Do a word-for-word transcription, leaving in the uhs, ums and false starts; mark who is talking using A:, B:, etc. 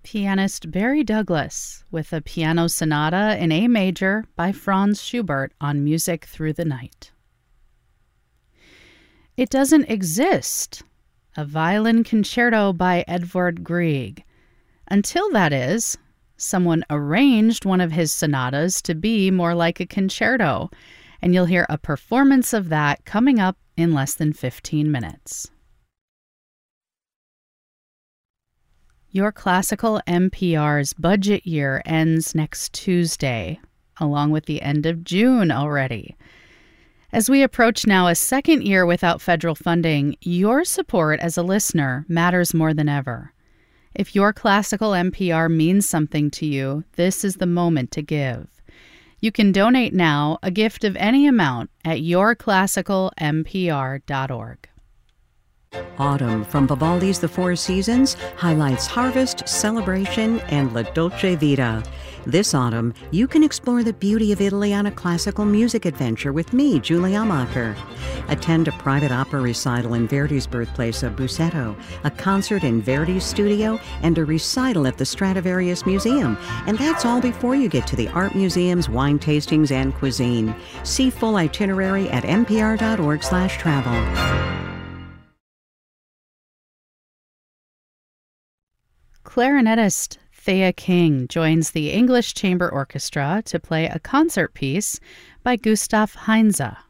A: pianist Barry Douglas with a piano sonata in A major by Franz Schubert on Music Through the Night. It Doesn't Exist, a violin concerto by Edvard Grieg. Until, that is, someone arranged one of his sonatas to be more like a concerto, and you'll hear a performance of that coming up in less than fifteen minutes. Your Classical N P R's budget year ends next Tuesday, along with the end of June already. As we approach now a second year without federal funding, your support as a listener matters more than ever. If Your Classical N P R means something to you, this is the moment to give. You can donate now, a gift of any amount, at your classical n p r dot org.
B: Autumn from Vivaldi's The Four Seasons highlights harvest, celebration, and La Dolce Vita. This autumn, you can explore the beauty of Italy on a classical music adventure with me, Julie Amacher. Attend a private opera recital in Verdi's birthplace of Busseto, a concert in Verdi's studio, and a recital at the Stradivarius Museum. And that's all before you get to the art museums, wine tastings, and cuisine. See full itinerary at n p r dot org slash travel.
A: Clarinetist Thea King joins the English Chamber Orchestra to play a concert piece by Gustav Heinze.